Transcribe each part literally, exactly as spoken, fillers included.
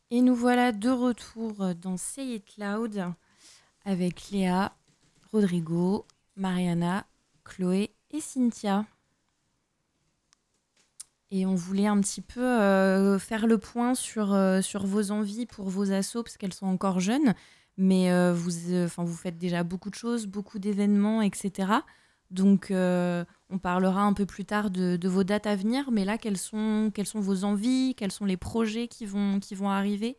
Et nous voilà de retour dans Say It Loud avec Léa, Rodrigo, Mariana, Chloé et Cynthia. Et on voulait un petit peu euh, faire le point sur, euh, sur vos envies pour vos assos, parce qu'elles sont encore jeunes, mais euh, vous, euh, vous faites déjà beaucoup de choses, beaucoup d'événements, et cetera. Donc, euh, on parlera un peu plus tard de, de vos dates à venir, mais là, quelles sont, quelles sont vos envies, quels sont les projets qui vont, qui vont arriver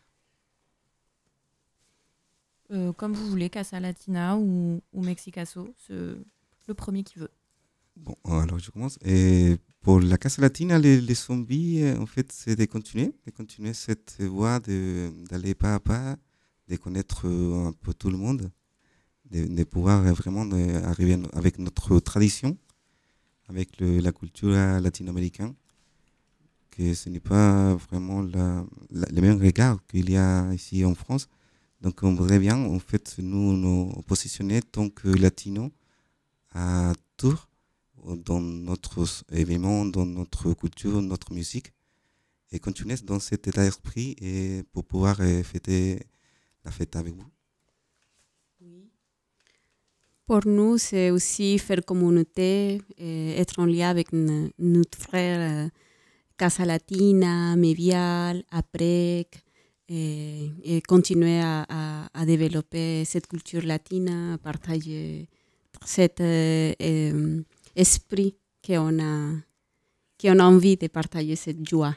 euh, Comme vous voulez, Casa Latina ou, ou Mexicaso, c'est le premier qui veut. Bon, alors je commence. Et pour la Casa Latina, les, les zombies, euh, en fait, c'est de continuer, de continuer cette voie, de, d'aller pas à pas, de connaître euh, un peu tout le monde, de, de pouvoir euh, vraiment euh, arriver no- avec notre tradition, avec le- la culture latino-américaine, que ce n'est pas vraiment la, la- le même regard qu'il y a ici en France. Donc on voudrait bien, en fait, nous nous positionner tant que latinos à Tours, dans notre événement, dans notre culture, notre musique, et continuer dans cet état d'esprit et pour pouvoir euh, fêter la fête avec vous. Oui. Pour nous, c'est aussi faire communauté, et être en lien avec n- notre frère euh, Casa Latina, Mévial, Aprec, et, et continuer à, à, à développer cette culture latine, à partager cet euh, euh, esprit qu'on a, qu'on a envie de partager cette joie.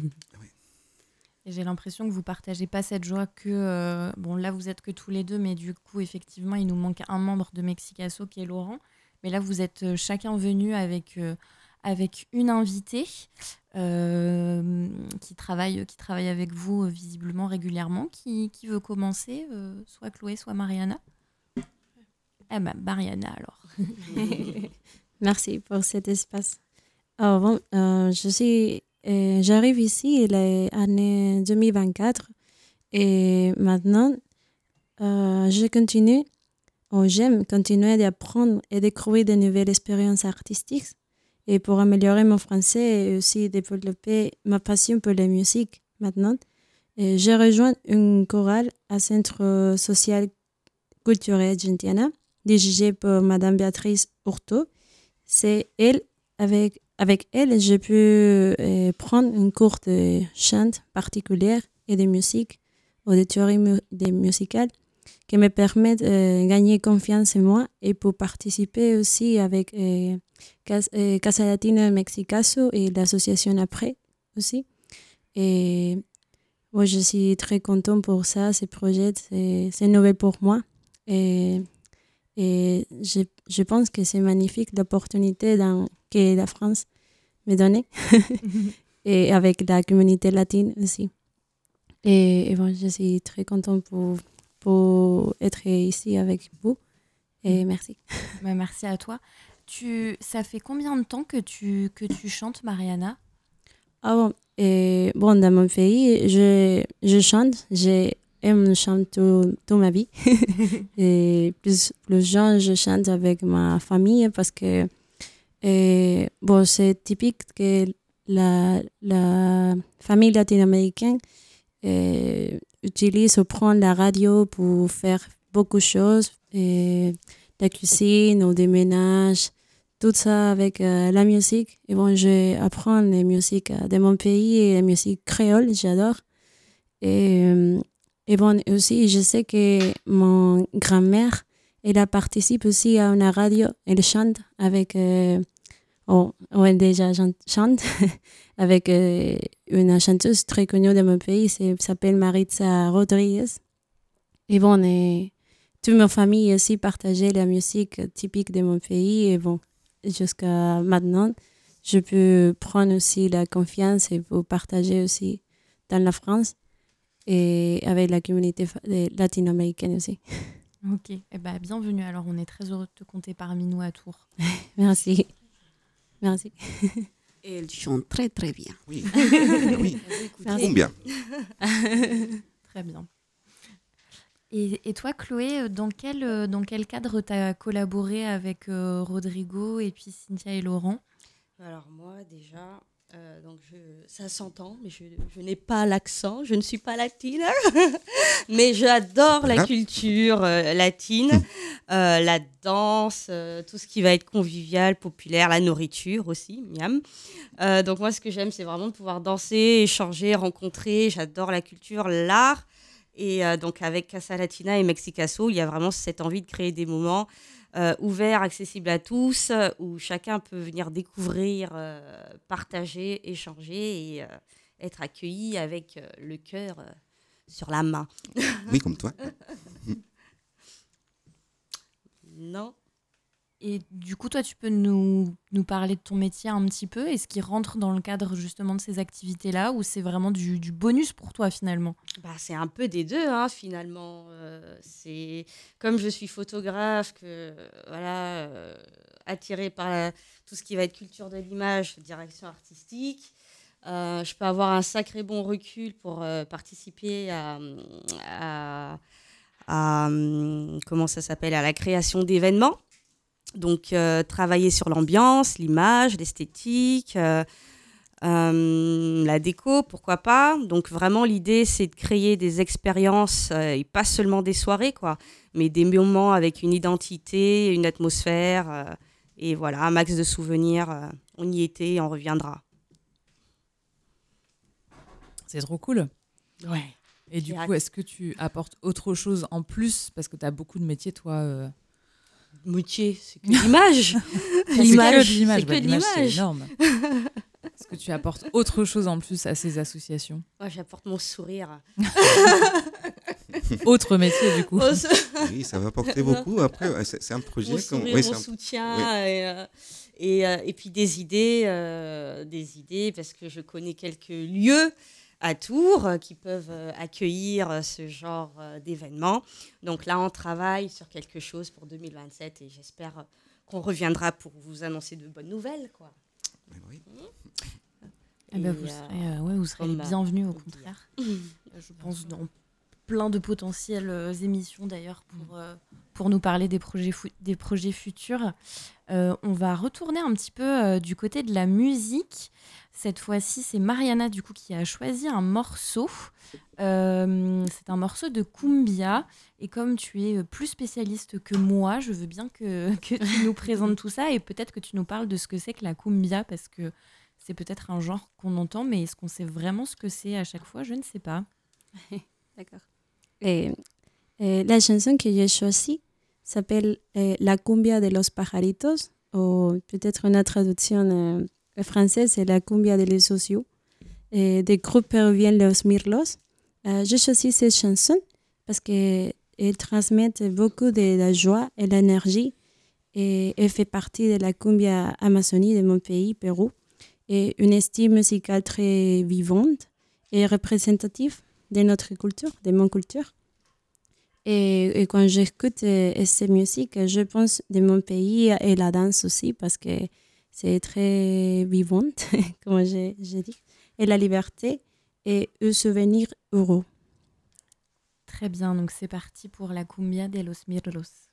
Et j'ai l'impression que vous partagez pas cette joie que... euh, bon, là, vous êtes que tous les deux, mais du coup, effectivement, il nous manque un membre de Mexicaso qui est Laurent. Mais là, vous êtes euh, chacun venu avec, euh, avec une invitée euh, qui, travaille, qui travaille avec vous euh, visiblement régulièrement. Qui, qui veut commencer euh, Soit Chloé, soit Mariana. Eh ben, Mariana, alors. Merci pour cet espace. Alors, bon, euh, je suis, euh, j'arrive ici l'année deux mille vingt-quatre et maintenant, euh, je continue, ou j'aime continuer d'apprendre et découvrir de nouvelles expériences artistiques et pour améliorer mon français et aussi développer ma passion pour la musique maintenant. Et j'ai rejoint une chorale à Centre social culturel argentina, dirigée par Madame Béatrice Hurto. C'est elle, avec, avec elle, j'ai pu euh, prendre un cours de chant particulière et de musique ou de théorie mu- des musicales qui me permettent de euh, gagner confiance en moi et pour participer aussi avec euh, Cas- euh, Casa Latina Mexicaso et l'association après aussi. Et moi, je suis très contente pour ça, ce projet, c'est, c'est nouveau pour moi. Et et je, je pense que c'est magnifique l'opportunité dans, que la France me donne et avec la communauté latine aussi. Et, et bon, je suis très contente pour, pour être ici avec vous et merci. Bah, merci à toi. Tu, ça fait combien de temps que tu, que tu chantes, Mariana? Ah bon, et bon, dans mon pays, je, je chante, j'aime chanter tout, toute ma vie. Et plus, plus jeune, je chante avec ma famille parce que Et, bon, c'est typique que la, la famille latino-américaine euh, utilise ou prend la radio pour faire beaucoup de choses, et la cuisine ou des ménages, tout ça avec euh, la musique. Et bon, j'apprends les musiques euh, de mon pays et la musique créole, j'adore. Et, euh, et bon, aussi, je sais que mon grand-mère, elle a participé aussi à une radio, elle chante avec... euh, Oh, ouais, déjà, je chante avec euh, une chanteuse très connue de mon pays, c'est s'appelle Maritza Rodriguez. Et bon, et toute ma famille aussi partageait la musique typique de mon pays. Et bon, jusqu'à maintenant, je peux prendre aussi la confiance et pour partager aussi dans la France et avec la communauté fa- euh, latino-américaine aussi. Ok, eh ben, bienvenue. Alors, on est très heureux de te compter parmi nous à Tours. Merci. Merci. Et elle chante très très bien. Oui, oui, Merci. combien Très bien. Et, et toi, Chloé, dans quel, euh, dans quel cadre tu as collaboré avec euh, Rodrigo et puis Cynthia et Laurent? Alors moi déjà, Euh, donc je, ça s'entend, mais je, je n'ai pas l'accent, je ne suis pas latine, mais j'adore la culture euh, latine, euh, la danse, euh, tout ce qui va être convivial, populaire, la nourriture aussi, miam. Euh, donc moi, ce que j'aime, c'est vraiment de pouvoir danser, échanger, rencontrer. J'adore la culture, l'art. Et euh, donc avec Casa Latina et Mexicaso, il y a vraiment cette envie de créer des moments Euh, ouvert, accessible à tous, euh, où chacun peut venir découvrir, euh, partager, échanger et euh, être accueilli avec euh, le cœur euh, sur la main. Oui, comme toi. Non. Et du coup, toi, tu peux nous, nous parler de ton métier un petit peu? Est-ce qu'il rentre dans le cadre justement de ces activités-là ou c'est vraiment du, du bonus pour toi finalement? Bah, c'est un peu des deux, hein, finalement. Euh, c'est comme je suis photographe, que voilà, euh, attirée par la- tout ce qui va être culture de l'image, direction artistique. Euh, je peux avoir un sacré bon recul pour euh, participer à, à, à, hum, comment ça s'appelle, à la création d'événements. Donc, euh, travailler sur l'ambiance, l'image, l'esthétique. euh, Euh, la déco, pourquoi pas. Donc vraiment, l'idée, c'est de créer des expériences euh, et pas seulement des soirées, quoi, mais des moments avec une identité, une atmosphère. Euh, et voilà, un max de souvenirs. Euh, on y était, on reviendra. C'est trop cool. Ouais. Et du J'ai coup, hâte. est-ce que tu apportes autre chose en plus? Parce que tu as beaucoup de métiers, toi. euh, Métier, c'est que l'image. C'est que L'image, de l'image. c'est Bah, que de l'image, c'est l'image. énorme. Est-ce que tu apportes autre chose en plus à ces associations? Moi, j'apporte mon sourire. Autre métier, du coup. Mon sou- Oui, ça va apporter beaucoup. Après, ouais, c'est c'est un projet. mon Comme... sourire, oui, mon c'est un- soutien et, euh, et, euh, et puis des idées, euh, des idées parce que je connais quelques lieux à Tours euh, qui peuvent euh, accueillir euh, ce genre euh, d'événements. Donc là, on travaille sur quelque chose pour deux mille vingt-sept et j'espère euh, qu'on reviendra pour vous annoncer de bonnes nouvelles, quoi. Mais oui. Eh ben, Et, vous euh, serez, euh, ouais, vous serez les comme, euh, bienvenus, au on dit. contraire. Euh, Je pense dans plein de potentielles euh, émissions d'ailleurs pour, euh, pour nous parler des projets, fu- des projets futurs. Euh, on va retourner un petit peu euh, du côté de la musique. Cette fois-ci, c'est Mariana du coup qui a choisi un morceau. Euh, c'est un morceau de cumbia. Et comme tu es plus spécialiste que moi, je veux bien que, que tu nous présentes tout ça et peut-être que tu nous parles de ce que c'est que la cumbia parce que c'est peut-être un genre qu'on entend, mais est-ce qu'on sait vraiment ce que c'est à chaque fois? Je ne sais pas. D'accord. Et, et la chanson que j'ai choisie s'appelle eh, La cumbia de los pajaritos, ou peut-être une traduction euh, française, c'est La cumbia de les sociaux, et des groupes péruviens Los Mirlos. Euh, j'ai choisi cette chanson parce qu'elle transmet beaucoup de la joie et l'énergie et elle fait partie de la cumbia Amazonie de mon pays, Pérou, et une style musicale très vivante et représentative de notre culture, de mon culture. Et, et quand j'écoute euh, cette musique, je pense de mon pays et la danse aussi parce que c'est très vivante, comme j'ai j'ai dit, et la liberté et un souvenir heureux. Très bien, donc c'est parti pour la cumbia de los Mirlos.